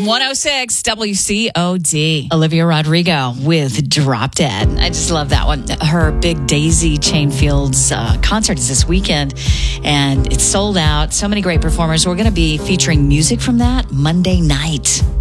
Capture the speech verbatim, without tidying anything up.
one oh six W C O D. Olivia Rodrigo with Drop Dead. I just love that one. Her big Daisy Chain Fields uh, concert is this weekend, and it's sold out. So many great performers. We're going to be featuring music from that Monday night.